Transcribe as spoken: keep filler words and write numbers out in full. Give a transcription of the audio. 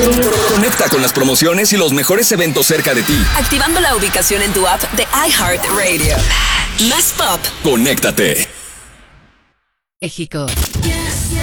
Conecta con las promociones y los mejores eventos cerca de ti. Activando la ubicación en tu app de iHeartRadio. Más pop. Conéctate. México.